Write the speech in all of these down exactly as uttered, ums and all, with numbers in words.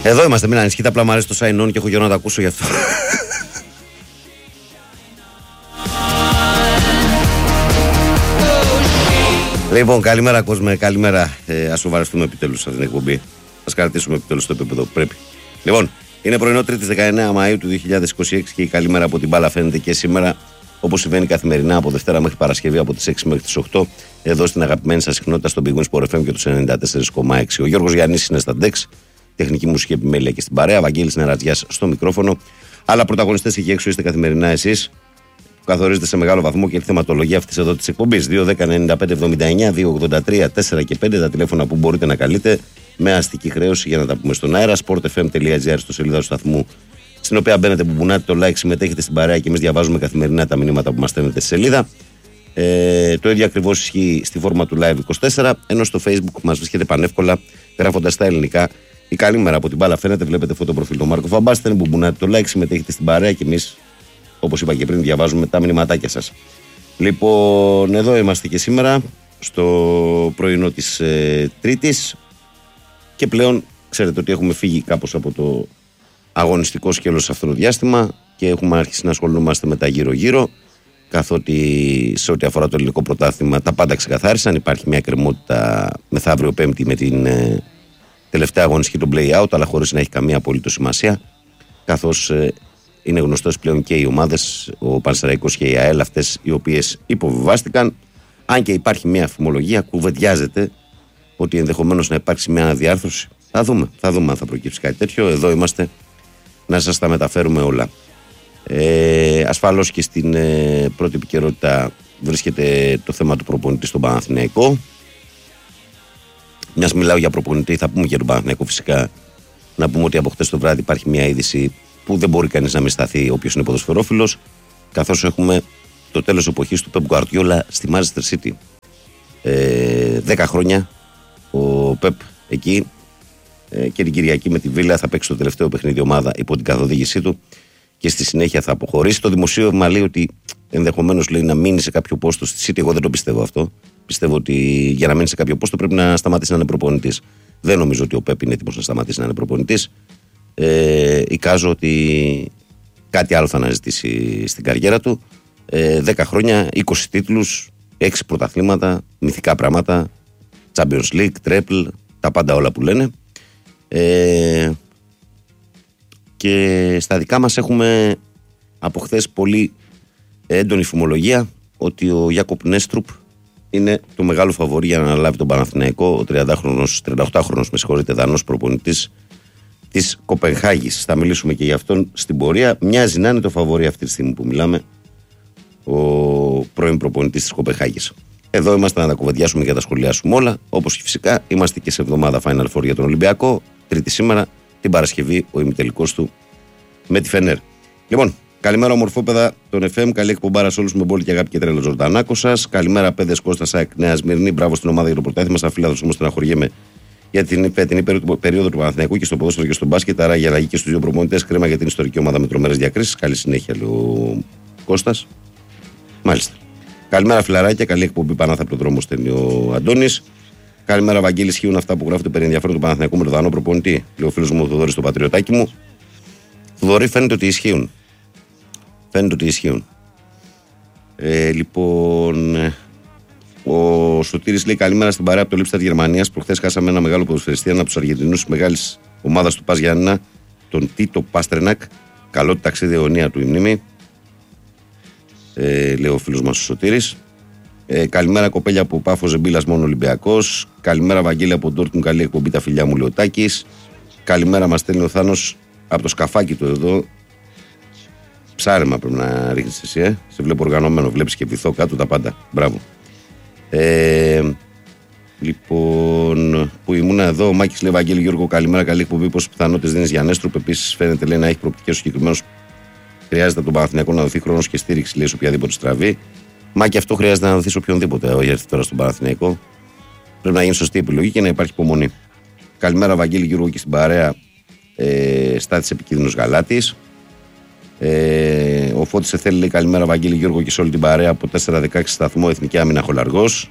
Εδώ είμαστε, μην ανησυχείτε, απλά μου αρέσει το sign on και έχω καιρό να το ακούσω γι' αυτό. Λοιπόν, καλημέρα κόσμε, καλημέρα. Ε, ας σοβαρευτούμε επιτέλους σε αυτήν την εκπομπή. Ας κρατήσουμε επιτέλους το επίπεδο που πρέπει. Λοιπόν, είναι πρωινό Τρίτης δεκαεννέα Μαΐου του δύο χιλιάδες είκοσι έξι και η καλημέρα από την μπάλα φαίνεται και σήμερα, όπως συμβαίνει καθημερινά από Δευτέρα μέχρι Παρασκευή από τις έξι μέχρι τις οκτώ, εδώ στην αγαπημένη σας συχνότητα στον Big Win Sport εφ εμ και τους ενενήντα τέσσερα κόμμα έξι. Ο Γιώργος Γιαννής είναι στα ντεξ, τεχνική μουσική επιμέλεια και στην παρέα. Βαγγέλης Νερατζιάς στο μικρόφωνο. Αλλά πρωταγωνιστές εκεί έξω είστε καθημερινά εσείς, που καθορίζετε σε μεγάλο βαθμό και τη θεματολογία αυτής εδώ της εκπομπής. δύο δέκα ενενήντα πέντε εβδομήντα εννέα δύο ογδόντα τρία τέσσερα και πέντε τα τηλέφωνα που μπορείτε να καλείτε με αστική χρέωση για να τα πούμε στον αέρα. sport εφ εμ τελεία τζι άρ στο σελίδα του σταθμού, στην οποία μπαίνετε, που μπουνάτε το like, συμμετέχετε στην παρέα και εμείς διαβάζουμε καθημερινά τα μηνύματα που μας στέλνετε στη σελίδα. Ε, το ίδιο ακριβώς ισχύει στη φόρμα του Live είκοσι τέσσερα, ενώ στο Facebook μας βρίσκεται πανεύκολα γράφοντας τα ελληνικά. Η καλημέρα από την μπάλα φαίνεται, βλέπετε φωτοπροφίλ του Μάρκο Φαμπάστεν, που μπουνάτε το like, συμμετέχετε στην παρέα και εμείς, όπως είπα και πριν, διαβάζουμε τα μηνυματάκια σας. Λοιπόν, εδώ είμαστε και σήμερα στο πρωινό της ε, Τρίτης και πλέον ξέρετε ότι έχουμε φύγει κάπως από το αγωνιστικό σκέλος αυτό το διάστημα και έχουμε αρχίσει να ασχολούμαστε με τα γύρω-γύρω, καθότι σε ό,τι αφορά το ελληνικό πρωτάθλημα τα πάντα ξεκαθάρισαν. Υπάρχει μια εκκρεμότητα μεθαύριο Πέμπτη με την ε, τελευταία αγωνιστική του play-out, αλλά χωρίς να έχει καμία απολύτως σημασία, καθώς ε, είναι γνωστός πλέον και οι ομάδες, ο Πανσεραϊκός και η ΑΕΛ, αυτές οι οποίες υποβιβάστηκαν. Αν και υπάρχει μια φημολογία, κουβεντιάζεται ότι ενδεχομένως να υπάρξει μια αναδιάρθρωση. Θα δούμε, θα δούμε αν θα προκύψει κάτι τέτοιο. Εδώ είμαστε να σας τα μεταφέρουμε όλα. Ε, ασφαλώς και στην ε, πρώτη επικαιρότητα βρίσκεται το θέμα του προπονητή στον Παναθηναϊκό. Μιας μιλάω για προπονητή, θα πούμε για τον Παναθηναϊκό φυσικά. Να πούμε ότι από χτες το βράδυ υπάρχει μια είδηση που δεν μπορεί κανείς να μην σταθεί, όποιος είναι ποδοσφαιρόφιλος, καθώς έχουμε το τέλος εποχής του Pep Guardiola στη Manchester City. Ε, δέκα χρόνια ο Pep εκεί ε, και την Κυριακή με τη Βίλα θα παίξει το τελευταίο παιχνίδι ομάδα υπό την καθοδήγησή του και στη συνέχεια θα αποχωρήσει. Το δημοσίευμα λέει ότι ενδεχομένως λέει να μείνει σε κάποιο πόστο στη City. Εγώ δεν το πιστεύω αυτό. Πιστεύω ότι για να μείνει σε κάποιο πόστο πρέπει να σταματήσει να είναι προπονητής. Δεν νομίζω ότι ο Pep είναι έτοιμος να σταματήσει να είναι προπονητής. Ε, εικάζω ότι κάτι άλλο θα αναζητήσει στην καριέρα του. ε, δέκα χρόνια, είκοσι τίτλους, έξι πρωταθλήματα, μυθικά πράγματα, Champions League, Treble, τα πάντα όλα που λένε. ε, και στα δικά μας έχουμε από χθες πολύ έντονη φημολογία ότι ο Γιάκοπ Νέστρουπ είναι το μεγάλο φαβορί για να αναλάβει τον Παναθηναϊκό. Ο τριαντάχρονος, τριανταοκτάχρονος με συγχωρείτε, δανός προπονητής της Κοπενχάγης. Θα μιλήσουμε και για αυτόν στην πορεία. Μοιάζει να είναι το φαβορί αυτή τη στιγμή που μιλάμε, ο πρώην προπονητής της Κοπενχάγης. Εδώ είμαστε να τα κουβεντιάσουμε και να τα σχολιάσουμε όλα. Όπως και φυσικά είμαστε και σε εβδομάδα Final Four για τον Ολυμπιακό. Τρίτη σήμερα, την Παρασκευή, ο ημιτελικός του με τη Φενέρ. Λοιπόν, καλημέρα ομορφόπεδα των εφ εμ. Καλή εκπομπάρα σε όλους με μπόλη και αγάπη και τρέλο Ζορτανάκο σας. Καλημέρα παιδες, Κώστας ΑΕΚ Νέα Σμύρνη. Μπράβο στην ομάδα για το πρωτάθλημα. Σαν φίλαθος όμως στεναχωριέμαι για την, την περίοδο του Παναθηναϊκού και στο ποδόσφαιρο και στο μπάσκετ. Άρα για αλλαγή και στους δύο προπονητές. Κρίμα για την ιστορική ομάδα με τρομερές διακρίσεις. Καλή συνέχεια, λέει ο Κώστας. Μάλιστα. Καλημέρα φιλαράκια. Καλή εκπομπή Πανάθα από τον δρόμο, στέλνει ο Αντώνης. Καλημέρα, Βαγγέλη. Ισχύουν αυτά που γράφονται περί ενδιαφέρον του Παναθηναϊκού με τον δανό προπονητή, λέει ο φίλος μου ο Θοδωρής στο πατριωτάκι μου. Θοδωρή, φαίνεται ότι ισχύουν. Φαίνεται ότι ισχύουν. Ε, λοιπόν. Ο Σωτήρης λέει καλημέρα στην παρέα από το Λίπστατ Γερμανίας. Προχθές χάσαμε ένα μεγάλο ποδοσφαιριστή, ένα από τους Αργεντινούς της μεγάλης ομάδας του Πας Γιάννηνα, τον Τίτο Πάστρενακ. Καλό ταξίδι αιωνία του η μνήμη. Ε, λέει ο φίλος μας ο Σωτήρης. Ε, καλημέρα κοπέλια από Πάφο Ζεμπίλας μόνο Ολυμπιακός. Καλημέρα Βαγγέλη από Ντόρτμουντ, καλή εκπομπή τα φιλιά μου, λέει ο Τάκης. Καλημέρα μας στέλνει ο Θάνος από το σκαφάκι του εδώ. Ψάρεμα πρέπει να ρίχνεις εσύ, ε. Σε βλέπω οργανωμένο, βλέπεις και βυθό κάτω τα πάντα. Μπράβο. Ε, λοιπόν, που ήμουν εδώ, ο Μάκης λέει Βαγγέλη Γιώργο, καλημέρα, καλή εκπομπή. Πόσες πιθανότητες δίνεις για Νέστρουπ? Επίσης, φαίνεται λέει να έχει προοπτικές ο συγκεκριμένος. Χρειάζεται από τον Παναθηναϊκό να δοθεί χρόνος και στήριξη, λέει, σε οποιαδήποτε στραβή. Μα και αυτό χρειάζεται να δοθεί σε οποιονδήποτε έρθει τώρα στον Παναθηναϊκό. Πρέπει να γίνει σωστή επιλογή και να υπάρχει υπομονή. Καλημέρα, Βαγγέλη Γιώργο, και στην παρέα ε, στάθησε επικίνδυνος Γαλάτης. Ε, ο Φώτης Εθέλη λέει καλημέρα, Βαγγέλη Γιώργο, και σε όλη την παρέα από τέσσερα δεκαέξι σταθμό Εθνική Άμυνα Χολαργός.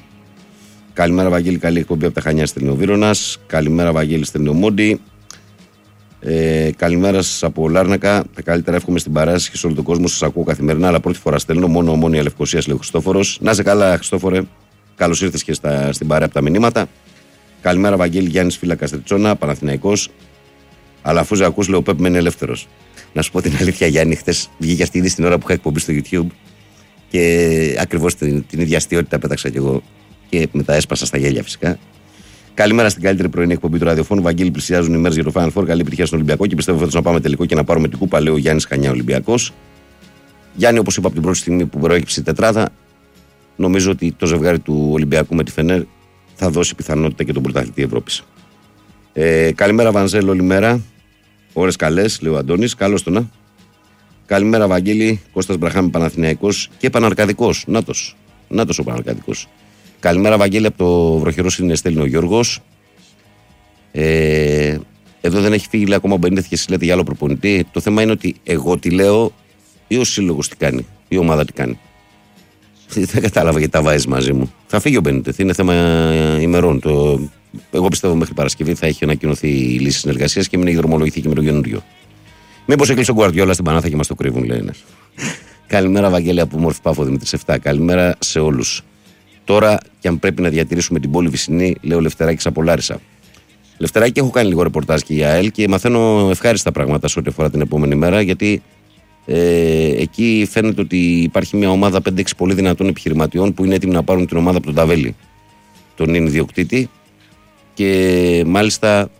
Καλημέρα, Βαγγέλη, καλή εκπομπή από τα Χανιά, στέλνει ο Βύρονας. Καλημέρα, Βαγγέλη, στέλνει ο Μόντι. Ε, καλημέρα σας από Λάρνακα. Τα καλύτερα εύχομαι στην παράσταση και σε όλο τον κόσμο. Σας ακούω καθημερινά, αλλά πρώτη φορά στέλνω. Μόνο Ομόνια Λευκωσίας, λέει ο Χριστόφορος. Να είσαι καλά, Χριστόφορε. Καλώς ήρθες και στα, στην παρέα από τα μηνύματα. Καλημέρα, Βαγγέλη, Γιάννης Φύλακας Τριτσόνα, Παναθηναϊκός. Αλλά αφού ακούς, λέει ο Πέπ, μένει ελεύθερος. Να σου πω την αλήθεια, Γιάννη, χθες βγήκε αυτή η είδηση την ώρα που είχα εκπομπή στο YouTube και ακριβώς την, την ίδια αστείωτητα πέταξα κι εγώ και μετά έσπασα στα γέλια φυσικά. Καλημέρα στην καλύτερη πρωινή εκπομπή του ραδιοφώνου. Βαγγέλη, πλησιάζουν οι μέρες για το Final Four. Καλή επιτυχία στον Ολυμπιακό και πιστεύω φέτος να πάμε τελικό και να πάρουμε την κούπα, λέει ο Γιάννης Χανιά Ολυμπιακός. Γιάννη, όπως είπα από την πρώτη στιγμή που προέκυψε η τετράδα, νομίζω ότι το ζευγάρι του Ολυμπιακού με τη Φενέρ θα δώσει πιθανότητα και τον πρωταθλητή Ευρώπης. Ε, καλημέρα, Βανζέλ, όλη μέρα. Ώρες καλές, λέει ο Αντώνης. Καλώς το να. Καλημέρα, Βαγγέλη. Κώστας Μπραχάμι, Παναθηναϊκός και Παναρκαδικός. Νάτος. Νάτος ο Παναρκαδικός. Καλημέρα, Βαγγέλη, από το βροχερό Συνεστέλνη ο Γιώργος. Ε, εδώ δεν έχει φύγει, λέει, ακόμα ο Μπενίτεθ και εσείς λέτε για άλλο προπονητή. Το θέμα είναι ότι εγώ τι λέω ή ο σύλλογος τι κάνει, ή η ομάδα τι κάνει. Δεν κατάλαβα γιατί τα βάζεις μαζί μου. Θα φύγει ο Μπενίτεθ, είναι θέμα ημερών. Το... Εγώ πιστεύω μέχρι Παρασκευή θα έχει ανακοινωθεί η λύση συνεργασίας και μην έχει δρομολογηθεί και με το καινούριο. Μήπως έκλεισε ο Γκουαρδιόλα στην Πανάθα και μας το κρύβουν, λέει ένας. Καλημέρα, Βαγγέλη, από Μόρφη Πάφο Δημήτρης επτά. Καλημέρα σε όλους. Τώρα, και αν πρέπει να διατηρήσουμε την πόλη Βυσσινή, λέει ο Λευτεράκης από Λάρισα. Λευτεράκη, έχω κάνει λίγο ρεπορτάζ και για ΑΕΛ και μαθαίνω ευχάριστα πράγματα σε ό,τι αφορά την επόμενη μέρα, γιατί ε, εκεί φαίνεται ότι υπάρχει μια ομάδα πέντε έξι πολύ δυνατών επιχειρηματιών που είναι έτοιμοι να πάρουν την ομάδα από τον Ταβέλη, τον είναι ιδιοκτήτη. Και μάλιστα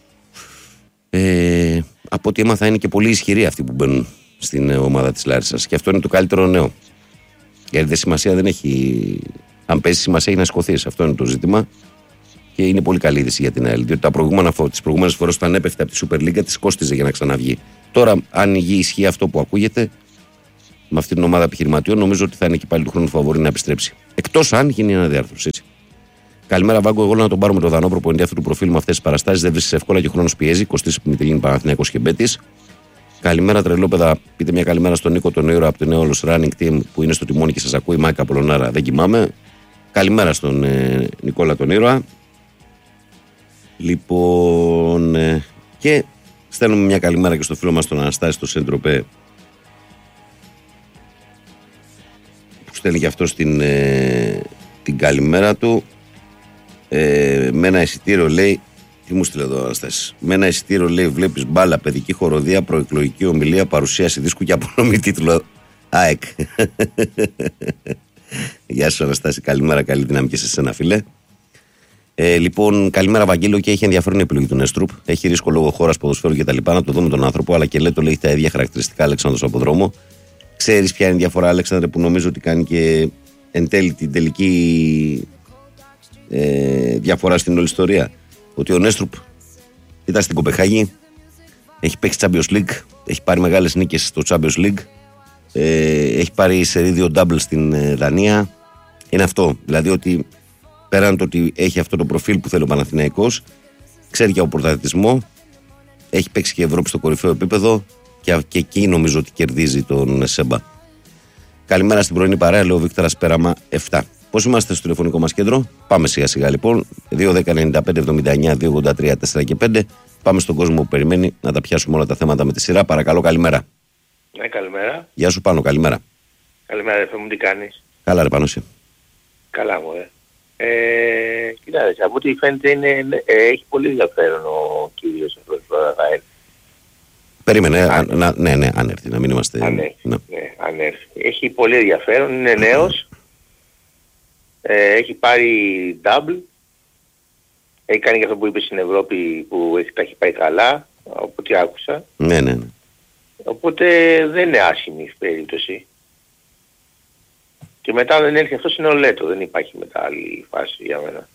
ε, από ό,τι έμαθα είναι και πολύ ισχυροί αυτοί που μπαίνουν στην ομάδα της Λάρισσας. Και αυτό είναι το καλύτερο νέο. Γιατί δεν σημασία δεν έχει. Αν παίζει, σημασία έχει να σηκωθείς. Αυτό είναι το ζήτημα. Και είναι πολύ καλή είδηση για την ΑΕΛ. Διότι τις προηγούμενες φορές όταν έπεφτε από τη Super League της κόστιζε για να ξαναβγεί. Τώρα, αν ισχύει αυτό που ακούγεται με αυτή την ομάδα επιχειρηματιών, νομίζω ότι θα είναι και πάλι του χρόνου φαβορί να επιστρέψει. Εκτός αν γίνει ένα διάρθρωση. Έτσι. Καλημέρα, Βάγκο. Εγώ να τον πάρουμε το δανό προπονητή αυτού του προφίλ με αυτές τις παραστάσεις. Δεν βρίσκει εύκολα και ο χρόνος πιέζει. Κοστίζει Μητελίνη Παναθηναϊκός και Μπέτης. Καλημέρα, τρελόπεδα. Πείτε μια καλημέρα στον Νίκο τον Ήρωα από το νέο Running Team που είναι στο τιμόνι και σας ακούει. Μάικα Πολωνάρα, δεν κοιμάμαι. Καλημέρα στον ε, Νικόλα τον Ήρωα. Λοιπόν, ε, και στέλνουμε μια καλημέρα και στο φίλο μας τον Αναστάση στο Σεντροπέ που στέλνει και αυτό στην, ε, την καλημέρα του. Ε, με ένα εισιτήριο, λέει, τι μου στείλε εδώ ο Αναστάσης, με ένα εισιτήριο, λέει, βλέπεις μπάλα, παιδική χοροδία, προεκλογική ομιλία, παρουσίαση δίσκου και απονομή τίτλο ΑΕΚ. Γεια σου, Αναστάση, καλημέρα, καλή δύναμη και σε σένα, φίλε. Ε, λοιπόν, καλημέρα, Βαγγέλιο, και έχει ενδιαφέρον η επιλογή του Νέστρουπ. Έχει ρίσκο λόγω χώρας, ποδοσφαίρου κτλ. Να το δούμε τον άνθρωπο, αλλά και λέει το λέει τα ίδια χαρακτηριστικά Αλέξανδρος από δρόμο. Ξέρεις ποια είναι η διαφορά, Αλέξανδρε, που νομίζω ότι κάνει και εν τέλει την τελική ε, διαφορά στην όλη ιστορία? Ότι ο Νέστρουπ ήταν στην Κοπεχάγη, έχει παίξει Champions League, έχει πάρει μεγάλες νίκες στο Champions League, ε, έχει πάρει σερί δύο double στην ε, Δανία. Είναι αυτό. Δηλαδή ότι πέραν το ότι έχει αυτό το προφίλ που θέλει ο Παναθηναϊκός, ξέρει και από πρωταθλητισμό, έχει παίξει και Ευρώπη στο κορυφαίο επίπεδο και, και εκεί νομίζω ότι κερδίζει τον Σέμπα. Καλημέρα στην πρωινή παρέα, λέει ο Βίκτορας Πέραμα επτά. Πώς είμαστε στο τηλεφωνικό μας κέντρο? Πάμε σιγά σιγά λοιπόν. δύο δέκα ενενήντα πέντε εβδομήντα εννιά δύο ογδόντα τρία τέσσερα και πέντε. Πάμε στον κόσμο που περιμένει να τα πιάσουμε όλα τα θέματα με τη σειρά. Παρακαλώ, καλημέρα. Ναι, καλημέρα. Γεια σου, Πάνο, καλημέρα. Καλημέρα, ρε μου, τι κάνεις? Καλά, ρε Πάνωση. Καλά μου, ε. ε Κοιτάξτε, από ό,τι φαίνεται είναι, ε, έχει πολύ ενδιαφέρον ο κύριος αυτός που θα έρθει. Περίμενε, αν, να, ναι, ναι, αν έρθει, να μην είμαστε... Αν έρθει, ναι. Ναι, αν έρθει. Έχει πολύ ενδιαφέρον, είναι νέος, ε, έχει πάρει double, έχει κάνει και αυτό που είπε στην Ευρώπη που έχει, τα έχει πάει καλά, από ό,τι άκουσα. Ναι, ναι, ναι. Οπότε δεν είναι άσχημη η περίπτωση. Και μετά δεν έρθει αυτός είναι ο Λέτο, δεν υπάρχει μετά άλλη φάση για μένα.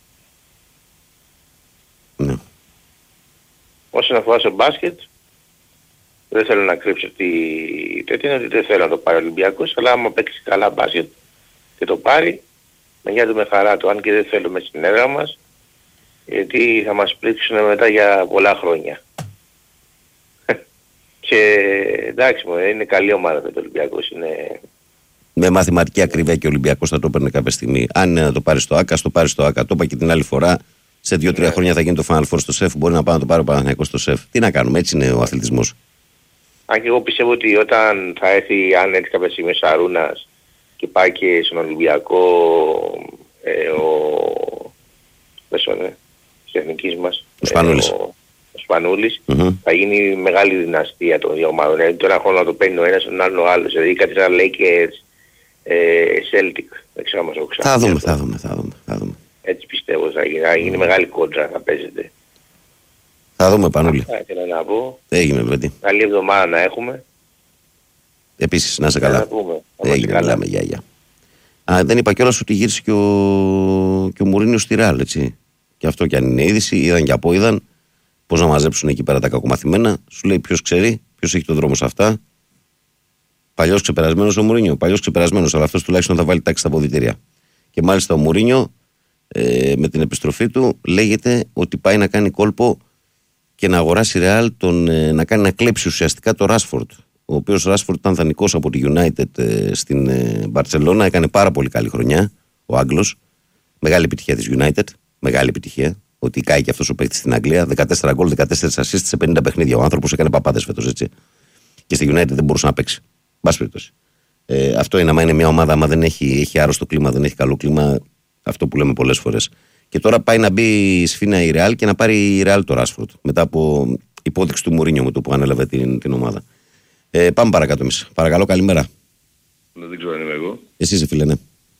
Ναι. Όσον αφορά στο μπάσκετ, δεν θέλω να κρύψω ότι τέτοιο είναι ότι δεν θέλω να το πάρει ο Ολυμπιακός, αλλά άμα παίξει καλά μπάσκετ και το πάρει, με νοιάζει με χαρά του, αν και δεν θέλουμε στην έδρα μας, γιατί θα μας πλήξουν μετά για πολλά χρόνια. Και εντάξει μου, είναι καλή ομάδα με το Ολυμπιακός, είναι... Με μαθηματική ακρίβεια και ο Ολυμπιακός θα το παίρνει κάποια στιγμή. Αν είναι να το πάρει στο ΆΚΑ, το πάρει στο ΆΚΑ. Το είπα και την άλλη φορά. σε δύο-τρία ναι. χρόνια θα γίνει το Final Four στο ΣΕΦ, μπορεί να πάει να το πάρει ο Παναθηναϊκός στο ΣΕΦ. Τι να κάνουμε, έτσι είναι ο αθλητισμός. Αν και εγώ πιστεύω ότι όταν θα έρθει, αν έρθει κάποια στιγμή ο Σαρούνας και πάει και στον Ολυμπιακό ε, ο μέσω ναι, της εθνικής μας, ο Σπανούλης, ε, ο, ο Σπανούλης mm-hmm. θα γίνει μεγάλη δυναστεία των δύο ομάδων. Δηλαδή τώρα χρόνο να το παίρνει ο ένας, τον άλλο ο άλλος. Δηλαδή κάτι σαν Lakers, ε, Celtic, δεν ξέρω όμως έχω ξανά. Θα δούμε, θα δούμε, θα δούμε, θα δούμε. Έτσι πιστεύω θα γίνει, θα γίνει mm. μεγάλη κόντρα θα παίζεται. Θα δούμε, Πανούλη. Θα ήθελα να πω. Έγινε, Λεβέντη. Καλή εβδομάδα να έχουμε. Επίσης, να είσαι καλά. Να πούμε. Έγινε, καλά. Μιλάμε, γεια, γεια. Α, δεν είπα κιόλας ότι γύρισε και ο, και ο Μουρίνιο στη Ρεάλ, έτσι. Και αυτό κι αν είναι είδηση, είδαν και από είδαν πώς να μαζέψουν εκεί πέρα τα κακομαθημένα. Σου λέει ποιος ξέρει, ποιος έχει τον δρόμο σε αυτά. Παλιός ξεπερασμένος ο Μουρίνιο. Παλιός ξεπερασμένος, αλλά αυτός τουλάχιστον θα βάλει τάξη στα αποδυτήρια. Και μάλιστα ο Μουρίνιο ε, με την επιστροφή του λέγεται ότι πάει να κάνει κόλπο και να αγοράσει Ρεάλ, ε, να κάνει να κλέψει ουσιαστικά το Ράσφορντ. Ο οποίος Ράσφορντ ήταν δανεικός από τη United ε, στην Μπαρτσελώνα, έκανε πάρα πολύ καλή χρονιά ο Άγγλος. Μεγάλη επιτυχία της United. Μεγάλη επιτυχία. Ότι κάει και αυτός ο παίκτης στην Αγγλία. δεκατέσσερα γκολ, δεκατέσσερα assist σε πενήντα παιχνίδια. Ο άνθρωπος έκανε παπάδες φέτος, έτσι. Και στη United δεν μπορούσε να παίξει. Μπας περιπτώσει. Ε, αυτό είναι, άμα είναι μια ομάδα, άμα δεν έχει, έχει άρρωστο κλίμα, δεν έχει καλό κλίμα, αυτό που λέμε πολλές φορές. Και τώρα πάει να μπει σφίνα η Real και να πάρει η Real το Ράσφορντ. Μετά από υπόδειξη του Μουρίνιο με το που ανέλαβε την, την ομάδα. Ε, πάμε παρακάτω εμείς. Παρακαλώ, καλημέρα. Δεν ξέρω αν είμαι εγώ. Εσύ είσαι, φίλε, ναι.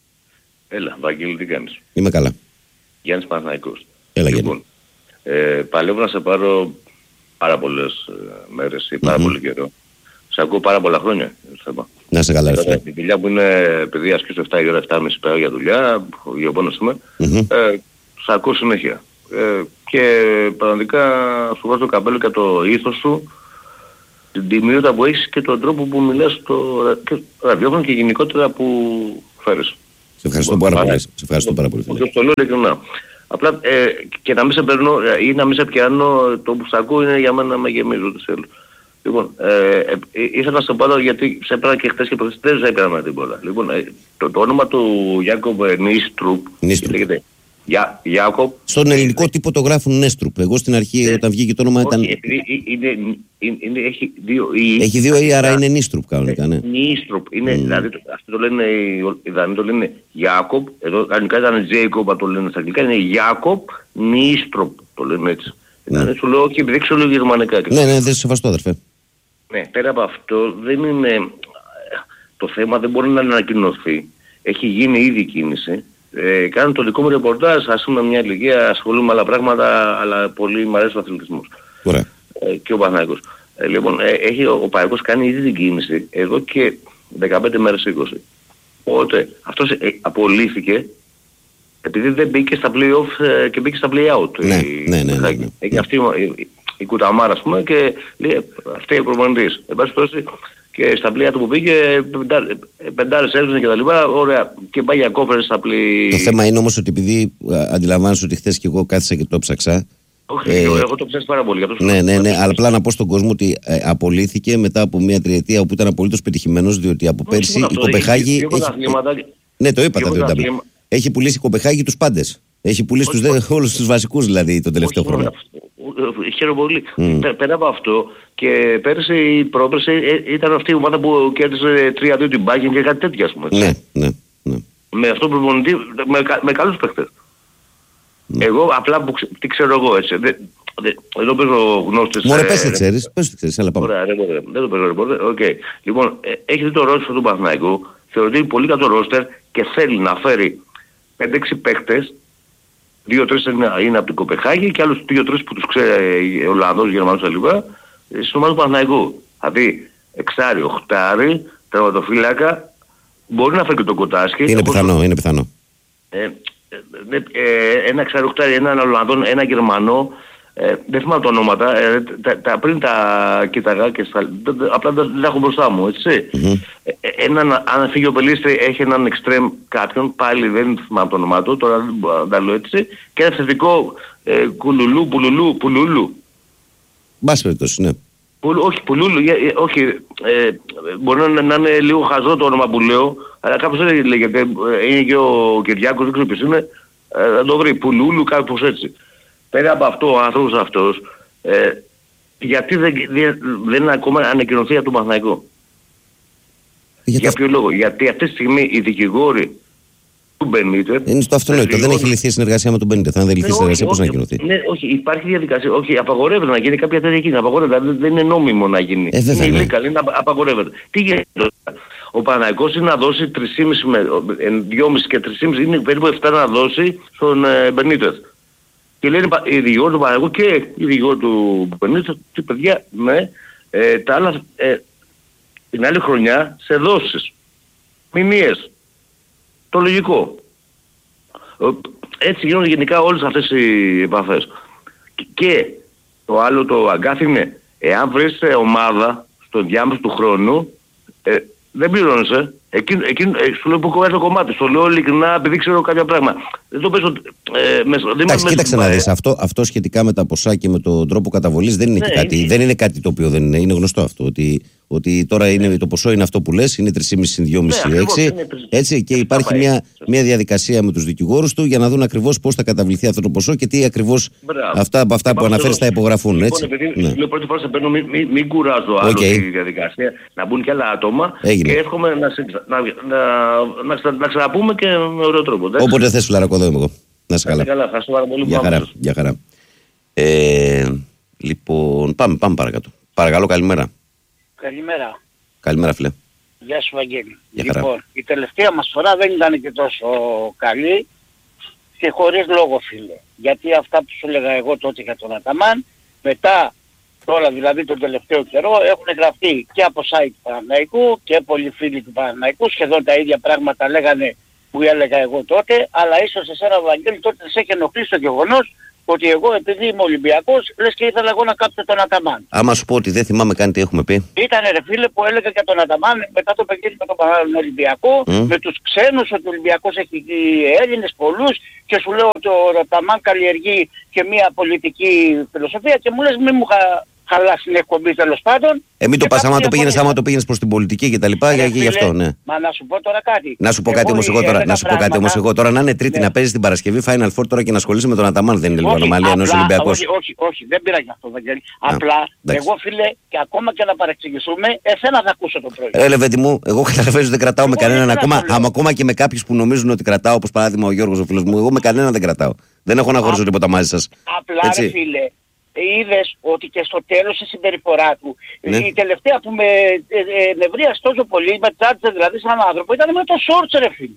Έλα, Βαγγέλη, τι κάνεις? Είμαι καλά. Γιάννης Παναθηναϊκός. Έλα, λοιπόν, ε, παλεύω να σε πάρω πάρα πολλές ε, μέρες ή πάρα mm-hmm. πολύ καιρό. Σε ακούω πάρα πολλά χρόνια. Να σε καλά, ρε. Η δουλειά που είναι, επειδή ασκήσω εφτά η ώρα, εφτά και μισή πέρα για δουλειά, γεωπόνος είμαι, mm-hmm. ε, σε ακούω συνέχεια. Ε, και πραγματικά σου βάζω το καπέλο και το ήθος σου, την τιμιότητα που έχεις και τον τρόπο που μιλάς στο ραδιόφωνο και γενικότερα που φέρεις. Σε ευχαριστώ πάρα πολύ. Σε ευχαριστώ πάρα πολύ. Όχι, το λέω ειλικρινά. Απλά ε, και να μην σε παίρνω ή να μην σε πιάνω, το που σ' ακούω είναι για μένα να με γεμίζω ούτως ή άλλως. Λοιπόν, ε, ε, ήθελα να σε πάρω γιατί σε έπαιρνα και χθες και προχθές δεν σε έπαιρνα τίποτα. Λοιπόν, ε, το, το όνομα του Γιάκοβ Νίστρουπ λέγεται Για, Γιάκοβ. Στον ελληνικό τύπο το γράφουν Νέστρουπ. Εγώ στην αρχή ε, όταν βγήκε το όνομα ήταν... Όχι, επειδή είναι, είναι, είναι, έχει δύο ή... Έχει δύο ή, άρα είναι Νίστρουπ κανονικά, ναι. Νίστρουπ. Είναι, mm. δηλαδή, αυτό το λένε, οι Δανείοι το λένε Γιάκοβ, εδώ κανονικά ήταν Τζέικοβ, το λένε στα αγγλικά, είναι Γιάκοβ Νίστρουπ, το λένε έτσι. Mm. Δηλαδή σου λέω, όχι, επειδή ξέρω γερμανικά. Ναι, ναι, δεν σε σεβαστώ, αδερφέ. Ναι, πέρα από αυτό δεν είναι... Το θέμα δεν μπορεί να ανακοινωθεί. Έχει γίνει ήδη κίνηση. Ε, κάνω το δικό μου ρεπορτάζ, ας πούμε μια ηλικία, ασχολούμαι με άλλα πράγματα, αλλά πολύ μου αρέσει ο αθλητισμός. Ωραία. Ε, και ο Παναθηναϊκός. Ε, λοιπόν, ε, έχει, ο Παναθηναϊκός κάνει ήδη την κίνηση εδώ και δεκαπέντε μέρες είκοσι. Οπότε αυτός ε, απολύθηκε επειδή δεν μπήκε στα play-off ε, και μπήκε στα play-out. Ναι, η, ναι, ναι, ναι, ναι. Έχει αυτή η, η Κουταμάρα, ας πούμε, και λέει αυτή η προπονητής. Εν πάση περιπτώσει, και στα πλοία του που πήγε, πεντάρες έλειψαν και τα λοιπά, ωραία, και πάει για κόφερες στα πλοία. Το θέμα είναι όμως ότι επειδή αντιλαμβάνεσαι ότι χθες και εγώ κάθισα και το ψάξα. Όχι, ε, εγώ το ψάξα πάρα πολύ. Ναι, ναι, ναι, αλλά απλά να πω στον κόσμο ότι ε, απολύθηκε μετά από μια τριετία όπου ήταν απολύτως πετυχημένος, διότι από όχι, πέρσι αυτό, η Κοπεχάγη... Έχει, έχει, ναι, το είπα τα δύο τάμπλα. Έχει πουλήσει η Κοπεχάγη τους πάντες. Έχει πουλήσει τους, δε, όλους τους βασικούς δηλαδή τον τελευταίο όχι, χρόνο. Χαίρομαι πολύ. Mm. Πέρα από αυτό και πέρσι η πρόπερση ήταν αυτή η ομάδα που κέρδισε τρία δύο την Bayern και κάτι τέτοια, ας πούμε. Ναι, ναι, ναι. Με αυτόν τον προπονητή, με, με καλούς παίχτες. Mm. Εγώ απλά που, τι ξέρω εγώ έτσι. Δε, δε, εδώ παίζω γνώστες... Μωρέ, πες τι ξέρεις, πες τι ξέρεις, αλλά πάμε. Ωραία, ρε, ωραία, δεν το παίζω ρεπόρτερ, οκ. Okay. Λοιπόν, ε, έχει δει το ρόστερ του Παναθηναϊκού, θεωρεί πολύ καλό ρόστερ και θέλει να φέρει πέντε έξι παίχτες. Δύο-τρεις είναι, είναι από την Κοπεχάγη και άλλους δύο-τρεις που τους ξέρει ο Ολλανδός, Γερμανός κλπ. Στην ομάδα του Παναθηναϊκού. Δηλαδή, εξάρι, οχτάρι, τερματοφύλακα, μπορεί να φέρει και τον Κοτάσκι. Είναι πιθανό, όπως... είναι πιθανό. Ε, ε, ε, ένα εξάρι, οχτάρι, έναν Ολλανδό, ένα Γερμανό, ε, δεν θυμάμαι τα ονόματα, ε, τα, τα, πριν τα κοίταγα και στα, απλά δεν τα έχω μπροστά μου, έτσι. Mm-hmm. Ε, έναν, αν φύγει ο Πελίστρη έχει έναν εξτρέμ κάποιον, πάλι δεν θυμάμαι το όνομά του, τώρα δεν τα λέω έτσι, και ένα θετικό ε, κουλουλού, πουλουλού, πουλουλού. Μπας περιπτώσει, ναι. Πουλ, όχι, πουλούλου, ε, ε, όχι, ε, μπορεί να, να είναι λίγο χαζό το όνομα που λέω, αλλά κάπως έτσι λέγεται, είναι και ο Κυριάκος, δεν ξέρω ποιος είναι, ε, θα το βρει, πουλούλου, κάπως έτσι. πέρα από αυτό ο άνθρωπος αυτός, ε, γιατί δεν, δεν, δεν είναι ακόμα ανακοινωθεί από τον Παναθηναϊκό. Γιατί Για ποιο λόγο? Γιατί αυτή τη στιγμή οι δικηγόροι του Μπενίτez... Είναι στο αυτονόητο. Δεν έχει λυθεί η συνεργασία με τον Μπενίτez. Αν δεν λυθεί η συνεργασία, πώς να ανακοινωθεί? Ναι, όχι, υπάρχει διαδικασία. Όχι, απαγορεύεται να γίνει κάποια τέτοια κίνηση. Απαγορεύεται. Δεν, δεν είναι νόμιμο να γίνει. Ε, βέβαια, είναι ναι. illegal, είναι απαγορεύεται. Τι γίνεται? Ο Παναθηναϊκός είναι να δώσει τρία κόμμα πέντε με δυόμισι και τρία κόμμα πέντε είναι περίπου επτά να δώσει στον ε, Μπενίτez. Και λένε οι δικηγόροι του Παναθηναϊκού και οι δικηγόροι του Μπενίτez ότι παιδιά, ναι, ε, τα άλλα, ε, την άλλη χρονιά σε δόσεις, μηνύες. Το λογικό. Έτσι γίνονται γενικά όλες αυτές οι επαφές. Και το άλλο το αγκάθι είναι, εάν βρεις ομάδα στον διάμεσο του χρόνου, ε, δεν πληρώνεσαι. Εκείνο, εκείνο, ε, σου λέω που κοβάζει το κομμάτι. Στο λέω ειλικρινά επειδή ξέρω κάποια πράγματα. Δεν το παίζω. Ε, Εντάξει, κοίταξε να δεις. Αυτό, αυτό σχετικά με τα ποσά και με τον τρόπο καταβολής δεν είναι, ναι, κάτι, είναι... δεν είναι κάτι το οποίο δεν είναι. Είναι γνωστό αυτό. Ότι, ότι τώρα είναι, το ποσό είναι αυτό που λες, είναι τρία κόμμα πέντε δυόμισι έξι. Έτσι, και υπάρχει μια, μια διαδικασία με τους δικηγόρους του για να δουν ακριβώς πώς θα καταβληθεί αυτό το ποσό και τι ακριβώς αυτά, από αυτά που αναφέρεις θα υπογραφούν. Έτσι. Λοιπόν, επειδή ναι. λέω πρώτη φορά σε παίρνω, μην, μην, μην κουράζω άλλο okay. τη διαδικασία, να μπουν και άλλα άτομα. Έγινε. Και εύχομαι να, να, να, να, να ξαναπούμε και με ωραίο τρόπο. Εντάξει. Όποτε θες, Φιλαρακό, εδώ είμαι εγώ. Να είσαι καλά. καλά. Ευχαριστώ πάρα πολύ. Για χαρά. Για χαρά. Ε, λοιπόν, πάμε, πάμε παρακάτω. Παρακαλώ, καλημέρα. Καλημέρα. Καλημέρα, φίλε. Γεια σου, Βαγγέλη. Για λοιπόν, χαρά. η τελευταία μας φορά δεν ήταν και τόσο καλή και χωρίς λόγο, φίλε. Γιατί αυτά που σου έλεγα εγώ τότε για τον Αταμάν, μετά, τώρα δηλαδή τον τελευταίο καιρό, έχουν γραφτεί και από site του Παναθηναϊκού και πολλοί φίλοι του Παναθηναϊκού, σχεδόν τα ίδια πράγματα λέγανε που έλεγα εγώ τότε, αλλά ίσως εσένα, Βαγγέλη, τότε σε έχει ενοχλήσει το γεγονός ότι εγώ επειδή είμαι Ολυμπιακός, λες και ήθελα εγώ να κάψω τον Αταμάν. Άμα σου πω ότι δεν θυμάμαι καν τι έχουμε πει. Ήτανε ρε φίλε που έλεγα για τον Αταμάν μετά το παιχνίδι με τον Ολυμπιακό, mm. με τους ξένους, ότι ο Ολυμπιακός έχει Έλληνες πολλούς και σου λέω ότι ο Αταμάν καλλιεργεί και μια πολιτική φιλοσοφία και μου λες μη μου χα... χαλάσει την εκπομπή τέλος πάντων. Ε, μην το πας, άμα το πήγαινες, άμα το πήγαινες προς την πολιτική και τα λοιπά, για, γι' αυτό, ναι. Μα να σου πω τώρα κάτι. Να σου πω κάτι όμως εγώ τώρα, να σου πω κάτι όμως εγώ τώρα, να είναι Τρίτη, ναι, να παίζεις την Παρασκευή Final Four τώρα και να ασχολείσαι με τον Αταμάν, δεν είναι λίγο ανομαλία ενός Ολυμπιακός? Όχι, όχι, όχι, δεν πήρα γι' αυτό, Βαγγέλη. Απλά, εγώ φίλε, και ακόμα και να παρεξηγηθούμε, εσένα θα ακούσω το πρωί. Ε, Λεβέντη μου, εγώ καταλαβαίνω δεν κρατάω με κανέναν ακόμα, ακόμα και με κάποιους που νομίζουν ότι κρατάω, όπως παράδειγμα ο Γιώργος ο φίλος μου, εγώ με κανέναν δεν κρατάω. Δεν έχω να χωρίσω τίποτα μαζί σας. Απλά ρε φίλε. Είδες ότι και στο τέλος η συμπεριφορά του, ναι, η τελευταία που με ε, ε, νευρίασε τόσο πολύ, με τσάτισε δηλαδή σαν άνθρωπο, ήταν με το σόρτς ρε φίλε.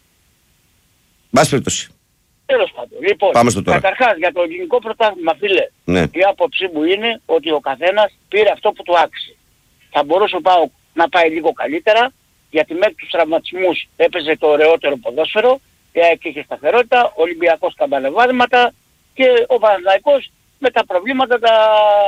Μπας περιπτώσει. Τέλος πάντων. Λοιπόν, πάμε στο τώρα. Καταρχάς για το ελληνικό πρωτάθλημα, φίλε, ναι, η άποψή μου είναι ότι ο καθένας πήρε αυτό που του άξιζε. Θα μπορούσε ο ΠΑΟΚ να πάει λίγο καλύτερα, γιατί μέχρι τους τραυματισμούς έπαιζε το ωραιότερο ποδόσφαιρο, και είχε σταθερότητα, ο Ολυμπιακός καμπανεβάσματα και ο Παναθηναϊκός με τα προβλήματα τα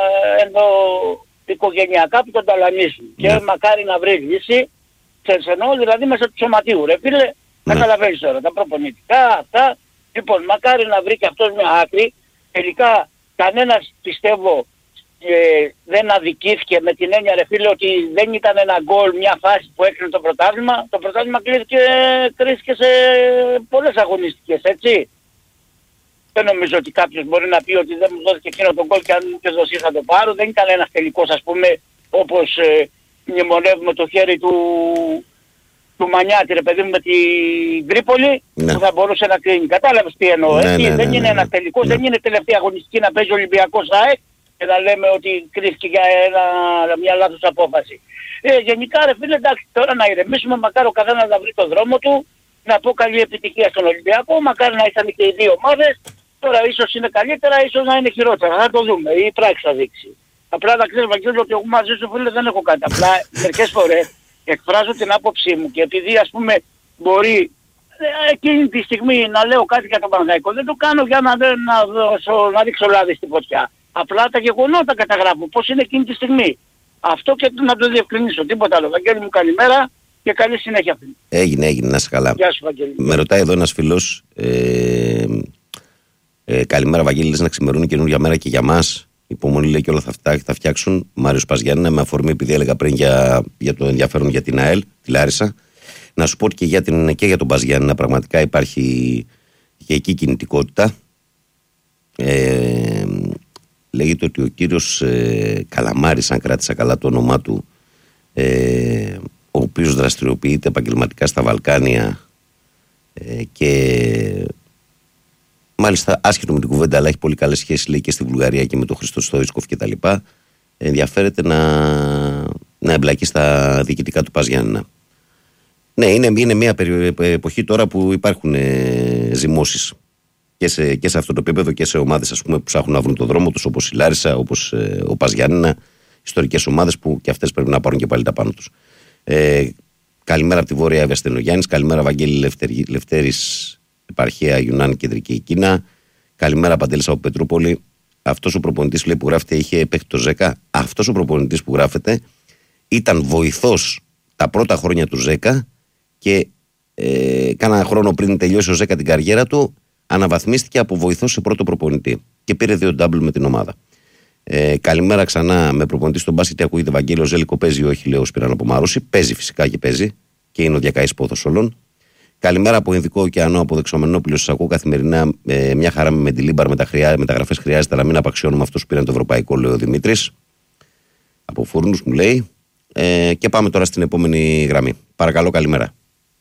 ενδοοικογενειακά που τον ταλανίζουν. Ναι. Και μακάρι να βρει λύση, ξενσενώ δηλαδή μέσα του σωματίου. Ρε φίλε, ναι, καταλαβαίνεις τώρα, τα προπονητικά αυτά. Λοιπόν, μακάρι να βρει και αυτός μια άκρη. Τελικά κανένας πιστεύω ε, δεν αδικήθηκε με την έννοια ρε φίλε ότι δεν ήταν ένα γκολ, μια φάση που έκρινε το πρωτάθλημα. Το πρωτάθλημα κρίθηκε, κρίθηκε σε πολλές αγωνιστικές, έτσι. Δεν νομίζω ότι κάποιος μπορεί να πει ότι δεν μου δόθηκε εκείνο τον γκολ και αν μου και δώσει θα το πάρω. Δεν ήταν ένας τελικός, ας πούμε, όπως ε, μνημονεύουμε το χέρι του, του Μανιάτη, ρε παιδί μου, με την Τρίπολη, ναι, που θα μπορούσε να κρίνει. Κατάλαβες τι εννοώ, ναι, έτσι. Ναι, ναι, δεν ναι, είναι ναι, ένας τελικός, ναι, δεν είναι τελευταία αγωνιστική να παίζει ο Ολυμπιακός ΑΕΚ και να λέμε ότι κρίθηκε για ένα, μια λάθος απόφαση. Ε, γενικά, ρε φίλε, εντάξει, τώρα να ηρεμήσουμε, μακάρι ο καθένας να βρει το δρόμο του. Να πω καλή επιτυχία στον Ολυμπιακό, μακάρι να ήταν και οι δύο ομάδες. Τώρα ίσως είναι καλύτερα, ίσως να είναι χειρότερα. Θα το δούμε. Η πράξη θα δείξει. Απλά να ξέρεις, Βαγγέλη, ότι εγώ μαζί σου φίλε δεν έχω κάτι. Απλά μερικές φορές εκφράζω την άποψή μου και επειδή ας πούμε μπορεί εκείνη τη στιγμή να λέω κάτι για τον Παναθηναϊκό, δεν το κάνω για να, να, δώσω, να ρίξω λάδι στην φωτιά. Απλά τα γεγονότα καταγράφω. Πώς είναι εκείνη τη στιγμή. Αυτό και να το διευκρινίσω. Τίποτα άλλο. Βαγγέλη μου, καλημέρα. Και καλή συνέχεια. Έγινε, έγινε, να είσαι καλά. Γεια σου, Βαγγέλη. Με ρωτάει εδώ ένας φίλος, ε, ε, καλημέρα Βαγγέλη, λες να ξημερούν καινούργια μέρα και για μας. Υπομονή λέει και όλα θα, φτά, θα φτιάξουν. Μάριος Παζιάννα, με αφορμή επειδή έλεγα πριν για, για το ενδιαφέρον για την ΑΕΛ, τη Λάρισα. Να σου πω ότι και για, την, και για τον Παζιάννα πραγματικά υπάρχει και εκεί κινητικότητα. Ε, λέγεται ότι ο κύριος ε, Καλαμάρης, αν κράτησα καλά το όνομά του, ε, ο οποίος δραστηριοποιείται επαγγελματικά στα Βαλκάνια ε, και μάλιστα άσχετο με την κουβέντα, αλλά έχει πολύ καλές σχέσεις, λέει, και στη Βουλγαρία και με τον Χριστό Στοίσκοφ και τα λοιπά, ενδιαφέρεται να, να εμπλακεί στα διοικητικά του Πας Γιάννενα. Ναι, είναι, είναι μια εποχή τώρα που υπάρχουν ε, ζυμώσεις και σε, και σε αυτό το επίπεδο και σε ομάδες, ας πούμε, που ψάχνουν να βρουν τον δρόμο τους, όπως η Λάρισα, όπως ε, ο Πας Γιάννενα, ιστορικές ομάδες που και αυτές πρέπει να πάρουν και πάλι τα πάνω τους. Ε, καλημέρα από τη Βόρεια Εύα Στενογιάννης, καλημέρα Βαγγέλη Λευτέρη, Λευτέρης, επαρχία Ιουνάν, Κεντρική Κίνα. Καλημέρα Παντέλης από Πετρούπολη. Αυτός ο προπονητής, λέει, που γράφεται είχε παίχτη το Ζέκα. Αυτός ο προπονητής που γράφεται ήταν βοηθός τα πρώτα χρόνια του Ζέκα και ε, κάνα χρόνο πριν τελειώσει ο Ζέκα την καριέρα του, αναβαθμίστηκε από βοηθός σε πρώτο προπονητή και πήρε δύο ντάμπλ με την ομάδα. Ε, καλημέρα ξανά με προπονητή στον μπάσκετ. Ακούγεται Βαγγέλη, ο Ζέλικο παίζει ή όχι, λέω, Σπυρán από Μάρωση. Παίζει φυσικά και παίζει και είναι ο διακαής πόθος όλων. Καλημέρα από Ινδικό Ωκεανό, από Δεξαμενόπουλο. Σας ακούω καθημερινά. Ε, μια χαρά με τη Λίμπαρ, με τα χρειά, μεταγραφές χρειάζεται, αλλά μην απαξιώνουμε αυτούς που πήραν το ευρωπαϊκό, λέει ο Δημήτρης. Από Φούρνους μου λέει. Ε, και πάμε τώρα στην επόμενη γραμμή. Παρακαλώ, καλημέρα.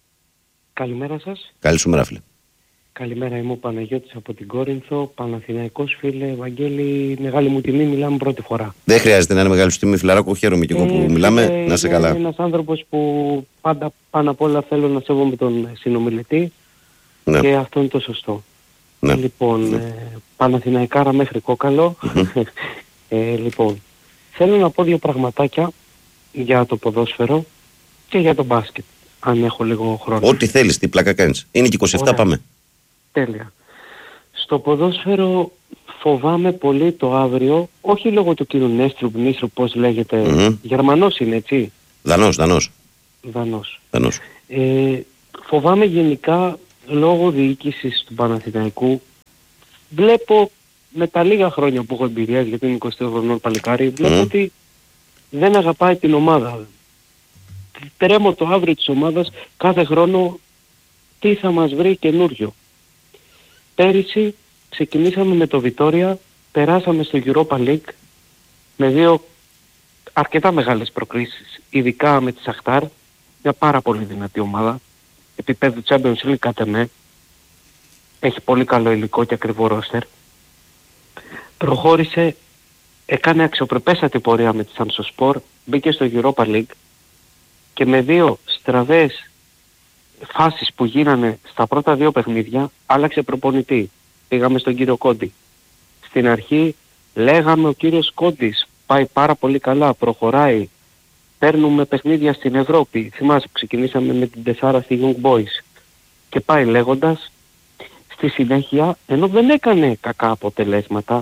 Καλημέρα σας. Καλή σου μέρα, φίλε. Καλημέρα, είμαι ο Παναγιώτης από την Κόρινθο, Παναθηναϊκός, φίλε. Βαγγέλη, μεγάλη μου τιμή, μιλάμε πρώτη φορά. Δεν χρειάζεται να είναι μεγάλη σου τιμή, φιλαράκο, χαίρομαι και εγώ που ε, μιλάμε, ε, να είσαι καλά. Είμαι ένας άνθρωπος που πάντα πάνω απ' όλα θέλω να σέβομαι τον συνομιλητή, ναι, και αυτό είναι το σωστό. Ναι. Λοιπόν, ναι. Ε, Παναθηναϊκάρα μέχρι κόκαλο. Mm-hmm. ε, λοιπόν, θέλω να πω δύο πραγματάκια για το ποδόσφαιρο και για το μπάσκετ, αν έχω λίγο χρόνο. Ό,τι θέλεις, τι πλάκα κάνεις. Είναι και είκοσι επτά, ωραία, πάμε. Τέλεια. Στο ποδόσφαιρο φοβάμαι πολύ το αύριο, όχι λόγω του κύριου Νέστρου, Νίστρου, πώς λέγεται, mm-hmm. Γερμανός είναι, έτσι. Δανός, Δανός. Δανός. Δανός. Ε, φοβάμαι γενικά λόγω διοίκησης του Παναθηναϊκού. Βλέπω με τα λίγα χρόνια που έχω εμπειρία, γιατί είναι είκοσι δύο χρονών παλικάρι, βλέπω mm. ότι δεν αγαπάει την ομάδα. Τρέμω το αύριο της ομάδας κάθε χρόνο τι θα μας βρει καινούριο. Πέρυσι ξεκινήσαμε με το Βιτόρια, περάσαμε στο Europa League με δύο αρκετά μεγάλες προκρίσεις, ειδικά με τη Σαχτάρ, μια πάρα πολύ δυνατή ομάδα, επίπεδου Champions League κάτε με, έχει πολύ καλό υλικό και ακριβό ρόστερ. Προχώρησε, έκανε αξιοπρεπέστατη πορεία με τη Σαμσοσπορ, μπήκε στο Europa League και με δύο στραβές φάσεις που γίνανε στα πρώτα δύο παιχνίδια άλλαξε προπονητή. Πήγαμε στον κύριο Κόντι. Στην αρχή λέγαμε ο κύριος Κόντις πάει πάρα πολύ καλά, προχωράει, παίρνουμε παιχνίδια στην Ευρώπη. Θυμάσαι που ξεκινήσαμε με την τεσσάρα στη Young Boys και πάει λέγοντας. Στη συνέχεια, ενώ δεν έκανε κακά αποτελέσματα,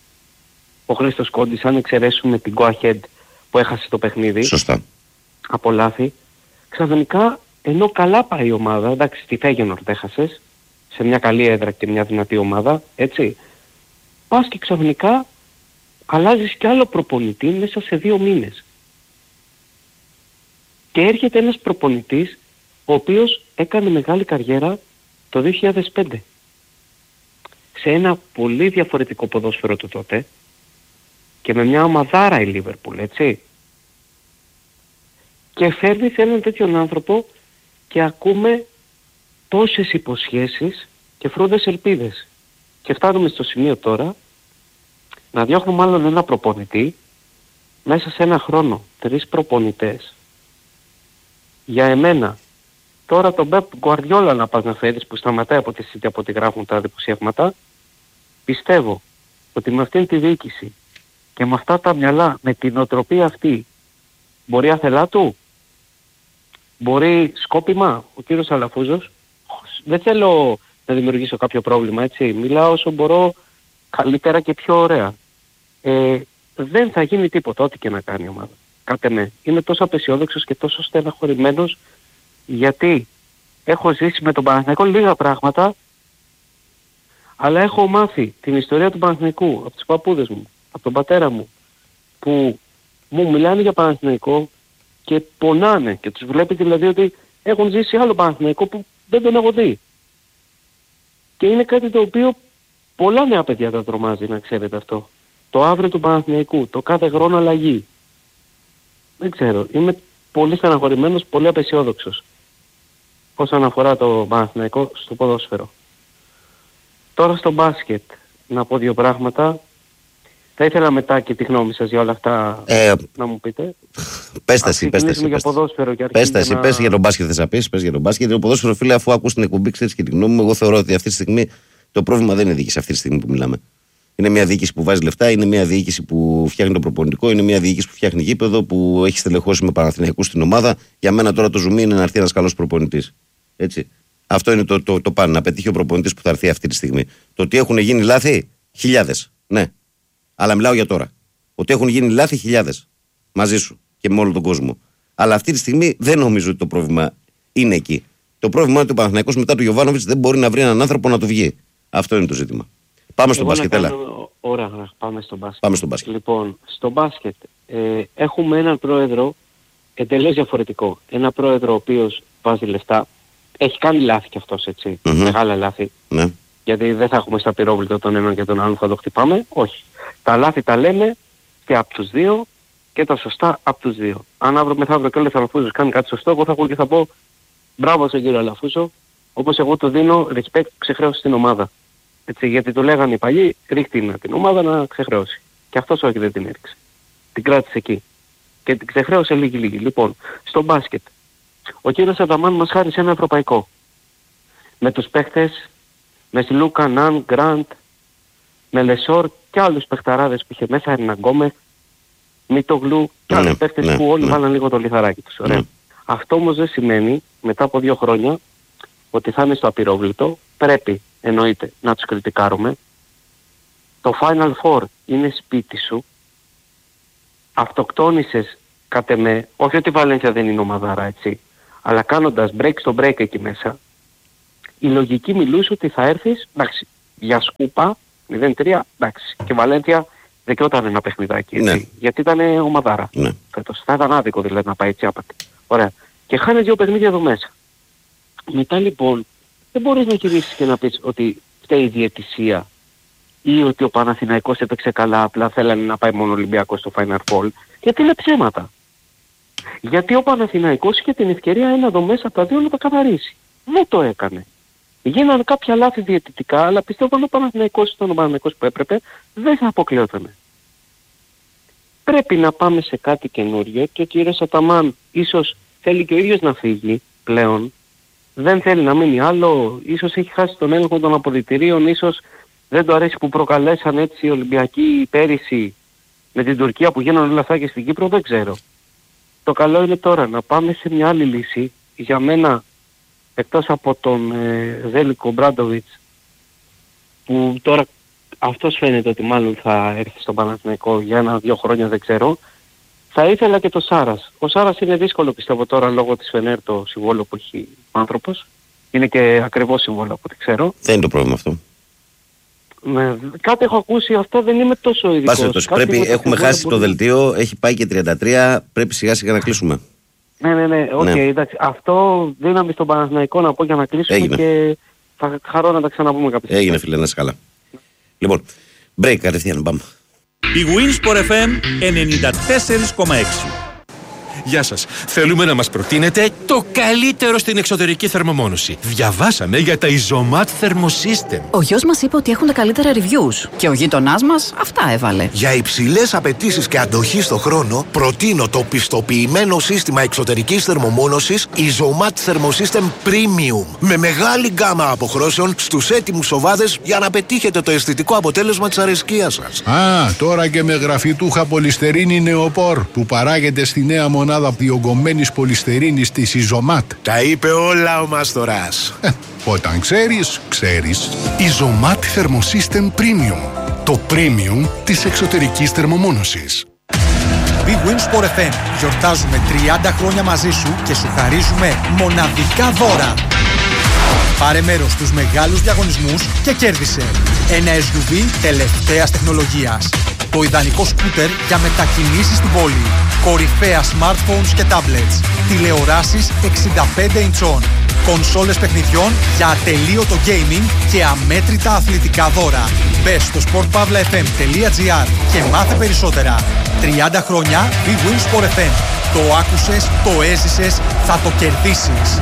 ο Χρήστος Κόντις, αν εξαιρέσουμε την Go Ahead που έχασε το παιχνίδι, σωστά, από λάθη, ξαφνικά ενώ καλά πάει η ομάδα, εντάξει, τη Φέγενορντ έχασες, σε μια καλή έδρα και μια δυνατή ομάδα, έτσι, πας και ξαφνικά αλλάζεις κι άλλο προπονητή μέσα σε δύο μήνες. Και έρχεται ένας προπονητής ο οποίος έκανε μεγάλη καριέρα το δύο χιλιάδες πέντε. Σε ένα πολύ διαφορετικό ποδόσφαιρο του τότε και με μια ομαδάρα η Λίβερπουλ, έτσι. Και φέρνει σε έναν τέτοιον άνθρωπο και ακούμε τόσες υποσχέσεις και φρούδες ελπίδες. Και φτάνουμε στο σημείο τώρα να διώχνουμε άλλον ένα προπονητή μέσα σε ένα χρόνο, τρεις προπονητές. Για εμένα, τώρα τον Πεπ Γκουαρδιόλα να πας να φέρεις που σταματάει από τη City από ό,τι γράφουν τα δημοσιεύματα, πιστεύω ότι με αυτήν τη διοίκηση και με αυτά τα μυαλά, με την οτροπία αυτή, μπορεί αθελά του, μπορεί σκόπιμα, ο κύριος Αλαφούζος, δεν θέλω να δημιουργήσω κάποιο πρόβλημα, έτσι, μιλάω όσο μπορώ καλύτερα και πιο ωραία. Ε, δεν θα γίνει τίποτα, ό,τι και να κάνει η ομάδα. Κάτε με. Είμαι τόσο απεσιόδοξος και τόσο στεναχωρημένος, γιατί έχω ζήσει με τον Παναθηναϊκό λίγα πράγματα, αλλά έχω μάθει την ιστορία του Παναθηναϊκού από τους παππούδες μου, από τον πατέρα μου, που μου μιλάνε για Παναθηναϊκό και πονάνε και τους βλέπει δηλαδή ότι έχουν ζήσει άλλο Παναθηναϊκό που δεν τον έχω δει. Και είναι κάτι το οποίο πολλά νέα παιδιά τα τρομάζει, να ξέρετε αυτό. Το αύριο του Παναθηναϊκού, το κάθε χρόνο αλλαγή. Δεν ξέρω, είμαι πολύ στεναχωρημένος, πολύ απεσιόδοξος όσον αφορά το Παναθηναϊκό στο ποδόσφαιρο. Τώρα στο μπάσκετ, να πω δύο πράγματα. Θα ήθελα μετά και τη γνώμη σας για όλα αυτά ε, να μου πείτε. Πες τα εσύ, πες τα εσύ. Πες τα εσύ, πες για τον μπάσκετ θες να πεις, πες για τον μπάσκετ. Το ποδόσφαιρο, φίλε, αφού ακούς την εκπομπή, ξέρεις και τη γνώμη μου, εγώ θεωρώ ότι αυτή τη στιγμή το πρόβλημα δεν είναι διοίκηση αυτή τη στιγμή που μιλάμε. Είναι μια διοίκηση που βάζει λεφτά, είναι μια διοίκηση που φτιάχνει το προπονητικό, είναι μια διοίκηση που φτιάχνει γήπεδο, που έχει στελεχώσει με Παναθηναϊκούς στην ομάδα. Για μένα τώρα το ζουμί είναι να έρθει ένας καλός προπονητής. Έτσι. Αυτό είναι το, το, το πάνω, να πετύχει ο προπονητής που θα έρθει αυτή τη στιγμή. Το ότι έχουν γίνει λάθη, χιλιάδες. Ναι. Αλλά μιλάω για τώρα. Ότι έχουν γίνει λάθη, χιλιάδες. Μαζί σου και με όλο τον κόσμο. Αλλά αυτή τη στιγμή δεν νομίζω ότι το πρόβλημα είναι εκεί. Το πρόβλημα είναι ότι ο Παναθηναϊκός μετά του Γιοβάνοβιτς δεν μπορεί να βρει έναν άνθρωπο να του βγει. Αυτό είναι το ζήτημα. Πάμε στο μπάσκετ, έλα. Ωραία, πάμε στο μπάσκετ. Πάμε στο μπάσκετ. Λοιπόν, στο μπάσκετ ε, έχουμε έναν πρόεδρο εντελώς διαφορετικό. Ένα πρόεδρο ο οποίος βάζει λεφτά. Έχει κάνει λάθη κι αυτός, έτσι. Mm-hmm. Μεγάλα λάθη. Ναι. Γιατί δεν θα έχουμε στα πυρόβλητα τον έναν και τον άλλον, θα το χτυπάμε. Όχι. Τα λάθη τα λέμε και από τους δύο και τα σωστά από τους δύο. Αν αύριο μεθαύριο και όλες ο Αλαφούζος κάνει κάτι σωστό, εγώ θα ακούω και θα πω μπράβο στον κύριο Αλαφούζο, όπως εγώ του δίνω respect, ξεχρέωση στην ομάδα. Έτσι, γιατί το λέγανε οι παλιοί, ρίχτη την ομάδα να ξεχρεώσει. Και αυτός όχι, δεν την έριξε. Την κράτησε εκεί. Και την ξεχρέωσε λίγη λίγη. Λοιπόν, στο μπάσκετ. Ο κύριος Αταμάν μας χάρισε ένα ευρωπαϊκό. Με τους παίχτες, με Σιλούκα, Ναν, Γκραντ, με Λεσόρ και άλλους παιχταράδες που είχε μέσα, Ερνα Γκόμεθ, Μητογλου και άλλους παίχτες ναι, που όλοι ναι. βάλαν λίγο το λιθαράκι τους. Ωραία. Ναι. Αυτό όμως δεν σημαίνει μετά από δύο χρόνια ότι θα είναι στο απειρόβλητο. Πρέπει, εννοείται, να τους κριτικάρουμε. Το Final Four είναι σπίτι σου. Αυτοκτόνησες κατ' εμέ, όχι ότι η Βαλένθια δεν είναι ομαδάρα, έτσι, αλλά κάνοντας break στο break εκεί μέσα, η λογική μιλούσε ότι θα έρθεις, εντάξει, για σκούπα, μηδέν τρία, εντάξει, και η Βαλένθια δικαιόταν ένα παιχνιδάκι, έτσι, ναι. γιατί ήταν ομαδάρα. Ναι. Φέτος. Θα ήταν άδικο δηλαδή να πάει έτσι άπατη. Ωραία. Και χάνε δύο παιχνίδια εδώ μέσα. Μετά λοιπόν, δεν μπορείς να γυρίσεις και να πεις ότι φταίει η διαιτησία ή ότι ο Παναθηναϊκός έπαιξε καλά, απλά θέλανε να πάει μόνο Ολυμπιακός στο Final Four, γιατί είναι ψέματα. Γιατί ο Παναθηναϊκός είχε την ευκαιρία ένα εδώ μέσα από τα δύο να τα καθαρίσει. Δεν το έκανε. Γίνανε κάποια λάθη διαιτητικά, αλλά πιστεύω ότι ο Παναθηναϊκός ήταν ο Παναθηναϊκός που έπρεπε, δεν θα αποκλειότανε. Πρέπει να πάμε σε κάτι καινούριο και ο κύριος Αταμάν ίσως θέλει και ο ίδιος να φύγει πλέον. Δεν θέλει να μείνει άλλο, ίσως έχει χάσει τον έλεγχο των αποδυτηρίων, ίσως δεν του αρέσει που προκαλέσαν έτσι οι Ολυμπιακοί πέρυσι με την Τουρκία που γίνανε όλα αυτά και στην Κύπρο, δεν ξέρω. Το καλό είναι τώρα να πάμε σε μια άλλη λύση. Για μένα, εκτός από τον ε, Ζέλικο Μπράντοβιτς, που τώρα αυτός φαίνεται ότι μάλλον θα έρθει στο Παναθηναϊκό για ένα-δύο χρόνια, δεν ξέρω, θα ήθελα και το Σάρας. Ο Σάρας είναι δύσκολο πιστεύω τώρα λόγω της Φενέρ το συμβόλαιο που έχει ο άνθρωπος. Είναι και ακριβώς συμβόλαιο από ό,τι ξέρω. Δεν είναι το πρόβλημα αυτό. Ναι, κάτι έχω ακούσει, αυτό δεν είμαι τόσο ειδικός. Πρέπει, έχουμε χάσει το, το δελτίο, έχει πάει και τριάντα τρία, πρέπει σιγά σιγά να κλείσουμε. Ναι, ναι, ναι, οκ, okay, ναι. εντάξει. Αυτό δύναμη στον Παναθηναϊκό να πω για να κλείσουμε. Έγινε. Και θα χαρώ να τα ξαναπούμε κάποια στιγμή. Έγινε φίλε, να είσαι καλά. Λοιπόν, break κατευθείαν, πάμε. Η Winsport εφ εμ ενενήντα τέσσερα κόμμα έξι. Γεια σας. Θέλουμε να μας προτείνετε το καλύτερο στην εξωτερική θερμομόνωση. Διαβάσαμε για τα Isomat Thermosystem. Ο γιος μας είπε ότι έχουν τα καλύτερα reviews και ο γείτονάς μας αυτά έβαλε. Για υψηλές απαιτήσεις και αντοχή στο χρόνο, προτείνω το πιστοποιημένο σύστημα εξωτερικής θερμομόνωσης Isomat Thermosystem Premium. Με μεγάλη γκάμα αποχρώσεων στους έτοιμους σοβάδες για να πετύχετε το αισθητικό αποτέλεσμα της αρεσκίας σας. Α, τώρα και με γραφιτούχα πολυστερίνη νεοπόρ που παράγεται στη νέα μονάδα διογκωμένης πολυστερίνης της Isomat. Τα είπε όλα ο Μάστορας. Όταν ξέρεις, ξέρεις. Isomat Thermosystem Premium. Το premium της εξωτερικής θερμομόνωσης. Big Win Sport εφ εμ. Γιορτάζουμε τριάντα χρόνια μαζί σου και σου χαρίζουμε μοναδικά δώρα. Πάρε μέρος στους μεγάλους διαγωνισμούς και κέρδισε ένα ες γιου βι τελευταίας τεχνολογίας. Το ιδανικό σκούτερ για μετακινήσεις στην πόλη. Κορυφαία smartphones και tablets. Τηλεοράσεις εξήντα πέντε ιντσών. Κονσόλες παιχνιδιών για ατελείωτο gaming και αμέτρητα αθλητικά δώρα. Μπες στο sport pavla f m τελεία g r και μάθε περισσότερα. τριάντα χρόνια Big Win Sport εφ εμ. Το άκουσες, το έζησες, θα το κερδίσεις.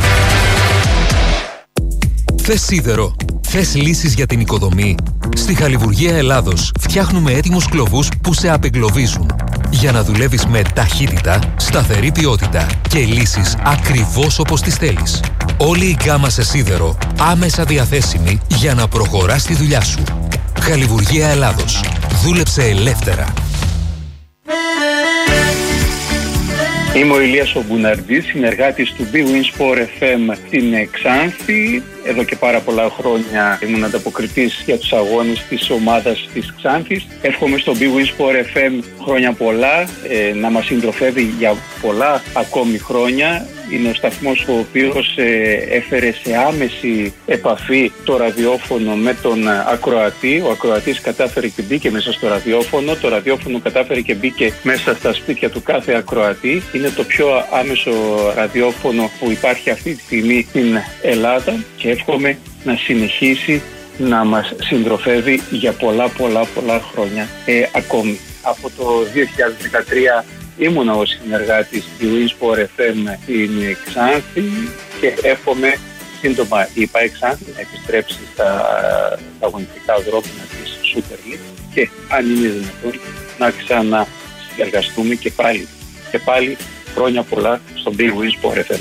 Θες σίδερο? Θες λύσεις για την οικοδομή? Στη Χαλιβουργία Ελλάδος φτιάχνουμε έτοιμους κλωβούς που σε απεγκλωβίζουν. Για να δουλεύεις με ταχύτητα, σταθερή ποιότητα και λύσεις ακριβώς όπως τις θέλεις. Όλη η γκάμα σε σίδερο άμεσα διαθέσιμη για να προχωράς τη δουλειά σου. Χαλιβουργία Ελλάδος. Δούλεψε ελεύθερα. Είμαι ο Ηλίας ο Μπουναρντής, συνεργάτης του Big Win Sport εφ εμ στην Ξάνθη. Εδώ και πάρα πολλά χρόνια ήμουν ανταποκριτής για τους αγώνες της ομάδας της Ξάνθης. Εύχομαι στο Big Win Sport εφ εμ χρόνια πολλά, ε, να μας συντροφεύει για πολλά ακόμη χρόνια. Είναι ο σταθμός ο οποίος ε, έφερε σε άμεση επαφή το ραδιόφωνο με τον ακροατή. Ο ακροατής κατάφερε και μπήκε μέσα στο ραδιόφωνο. Το ραδιόφωνο κατάφερε και μπήκε μέσα στα σπίτια του κάθε ακροατή. Είναι το πιο άμεσο ραδιόφωνο που υπάρχει αυτή τη στιγμή στην Ελλάδα και εύχομαι να συνεχίσει να μας συντροφεύει για πολλά πολλά πολλά χρόνια ε, ακόμη. Από το δύο χιλιάδες δεκατρία ήμουνα ο συνεργάτης του Win Sport εφ εμ στην Ξάνθη και εύχομαι σύντομα η ΠΑΕ Ξάνθη να επιστρέψει στα αγωνιστικά δρόμενα της Super League και αν είναι δυνατόν να ξανασυνεργαστούμε και πάλι και πάλι χρόνια πολλά στο Big Win Sport εφ εμ.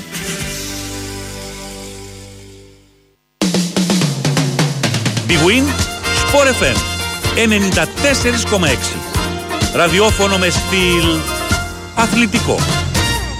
Big Win Sport εφ εμ ενενήντα τέσσερα κόμμα έξι. Ραδιόφωνο με στυλ αθλητικό.